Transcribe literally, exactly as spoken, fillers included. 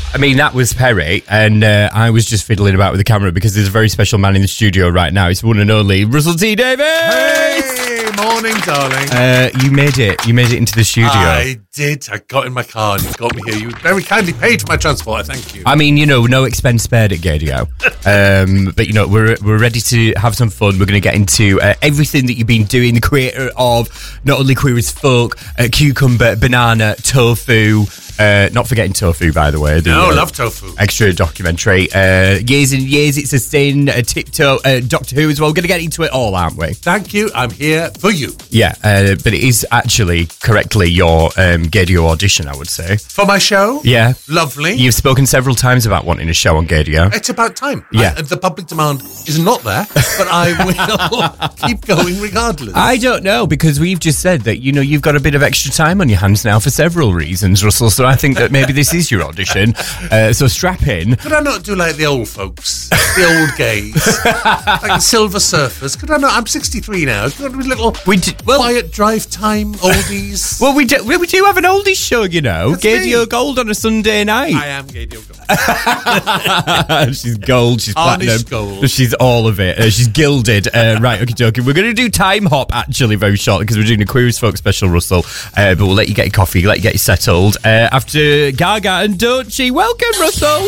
I mean, that was Perry, and uh, I was just fiddling about with the camera because there's a very special man in the studio right now. It's one and only Russell T Davies! Hey, morning, darling. Uh, you made it. You made it into the studio. I did. I got in my car and you got me here. You very kindly paid for my transport. I thank you. I mean, you know, no expense spared at Gadio. um, but, you know, we're we're ready to have some fun. We're going to get into uh, everything that you've been doing, the creator of not only Queer as Folk, uh, Cucumber, Banana, Tofu, uh, not forgetting Tofu, by the way. The, no, uh, love Tofu. Extra documentary. Uh, years and years, it's a sin. Uh, Tiptoe, uh, Doctor Who as well. We're going to get into it all, aren't we? Thank you. I'm here for you. Yeah, uh, but it is actually correctly your um, Gadio audition, I would say. For my show? Yeah. Lovely. You've spoken several times about wanting a show on Gadio. It's about time. Yeah. I, the public demand is not there, but I will keep going regardless. I don't know, because we've just said that, you know, you've got a bit of extra time on your hands now for several reasons, Russell, so I think that maybe this is your audition. Uh, so strap in. Could I not do like the old folks, the old gays, like the Silver Surfers? Could I not? I'm sixty-three now. Could I do a little We do, well, quiet drive time oldies? well, we do, we do have an oldies show, you know. That's Gadio me. Gold on a Sunday night. I am Gadio Gold. She's gold, she's Tarnished platinum. gold. She's all of it. Uh, she's gilded. Uh, right, okay, okay. We're going to do Time Hop, actually, very shortly, because we're doing a Queer as Folk special, Russell. Uh, but we'll let you get your coffee, let you get you settled. Uh, after Gaga and Doechii. Welcome, Russell.